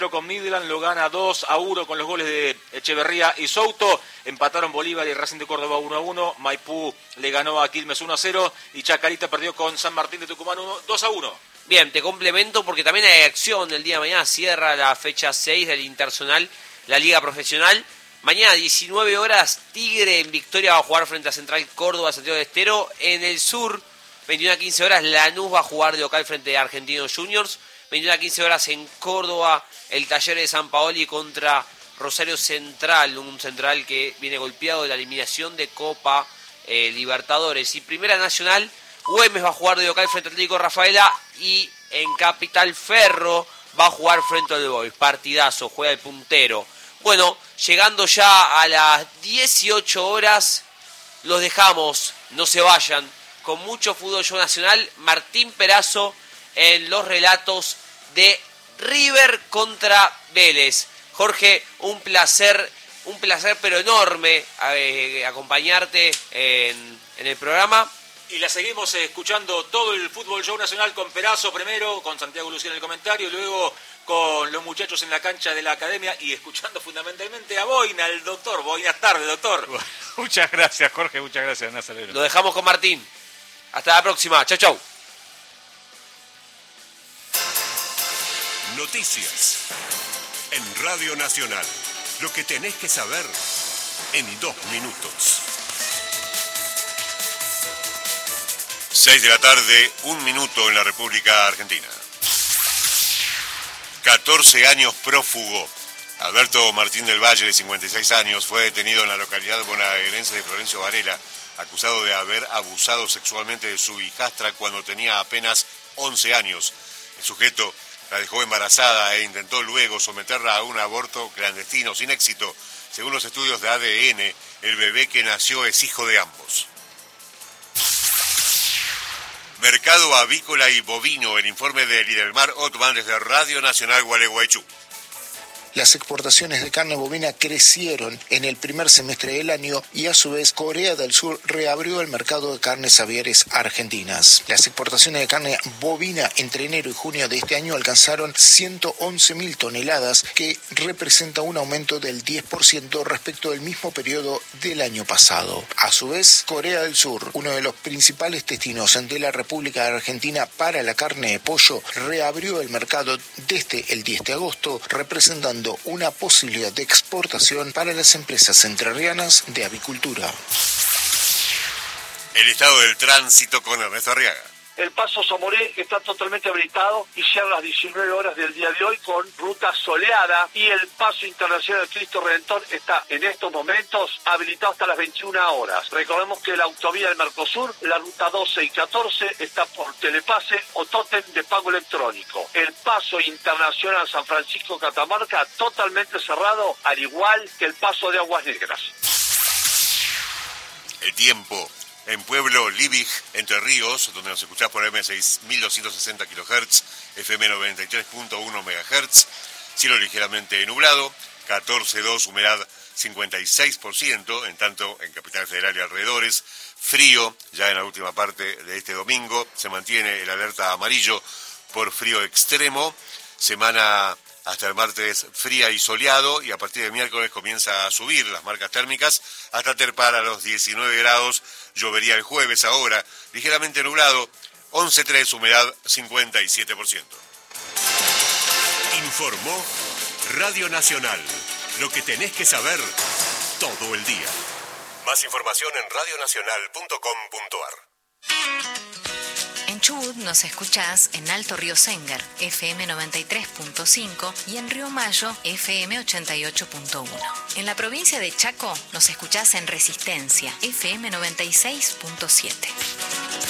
con Midland, lo gana 2-1 con los goles de Echeverría y Souto. Empataron Bolívar y Racing de Córdoba 1-1. Maipú le ganó a Quilmes 1-0 y Chacarita perdió con San Martín de Tucumán 2-1. Bien, te complemento porque también hay acción el día de mañana. Cierra la fecha 6 del Interzonal, la Liga Profesional. Mañana 19 horas, Tigre en Victoria va a jugar frente a Central Córdoba, Santiago del Estero. En el sur, 21 a 15 horas, Lanús va a jugar de local frente a Argentinos Juniors. 21 a 15 horas en Córdoba, el Taller de San Paoli contra Rosario Central, un Central que viene golpeado de la eliminación de Copa Libertadores. Y Primera Nacional, Güemes va a jugar de local frente al Atlético Rafaela y en Capital Ferro va a jugar frente al Boys. Partidazo, juega el puntero. Bueno, llegando ya a las 18 horas, los dejamos, no se vayan, con mucho fútbol show nacional. Martín Perazo en los relatos de River contra Vélez. Jorge, un placer pero enorme acompañarte en el programa. Y la seguimos escuchando todo el fútbol show nacional con Perazo primero, con Santiago Lucía en el comentario, y luego con los muchachos en la cancha de la academia y escuchando fundamentalmente a Boina, el doctor. Buenas tardes, doctor. Muchas gracias, Jorge, muchas gracias, Nazareno. Lo dejamos con Martín. Hasta la próxima. Chau, chau. Noticias en Radio Nacional. Lo que tenés que saber en 2 minutos. 6 de la tarde, 1 minuto en la República Argentina. 14 años prófugo. Alberto Martín del Valle, de 56 años, fue detenido en la localidad bonaerense de Florencio Varela, acusado de haber abusado sexualmente de su hijastra cuando tenía apenas 11 años. El sujeto la dejó embarazada e intentó luego someterla a un aborto clandestino sin éxito. Según los estudios de ADN, el bebé que nació es hijo de ambos. Mercado avícola y bovino, el informe de Lidelmar Ottman desde Radio Nacional Gualeguaychú. Las exportaciones de carne bovina crecieron en el primer semestre del año y a su vez Corea del Sur reabrió el mercado de carnes aviares argentinas. Las exportaciones de carne bovina entre enero y junio de este año alcanzaron 111.000 toneladas, que representa un aumento del 10% respecto del mismo periodo del año pasado. A su vez, Corea del Sur, uno de los principales destinos de la República Argentina para la carne de pollo, reabrió el mercado desde el 10 de agosto, representando una posibilidad de exportación para las empresas entrerrianas de avicultura. El estado del tránsito con Ernesto Arriaga. El paso Zamoré está totalmente habilitado y cierra a las 19 horas del día de hoy con ruta soleada, y el paso internacional Cristo Redentor está en estos momentos habilitado hasta las 21 horas. Recordemos que la autovía del Mercosur, la ruta 12 y 14, está por telepase o tótem de pago electrónico. El paso internacional San Francisco Catamarca totalmente cerrado, al igual que el paso de Aguas Negras. El tiempo. En Pueblo Liebig, Entre Ríos, donde nos escuchás por M6.260 kHz, FM 93.1 MHz, cielo ligeramente nublado, 14,2, humedad 56%, en tanto en Capital Federal y alrededores, frío, ya en la última parte de este domingo, se mantiene el alerta amarillo por frío extremo, semana hasta el martes fría y soleado, y a partir de miércoles comienza a subir las marcas térmicas hasta trepar a los 19 grados, llovería el jueves ahora, ligeramente nublado, 11,3, humedad 57%. Informó Radio Nacional, lo que tenés que saber todo el día. Más información en radionacional.com.ar. En Chubut nos escuchás en Alto Río Séngar, FM 93.5, y en Río Mayo, FM 88.1. En la provincia de Chaco nos escuchás en Resistencia, FM 96.7.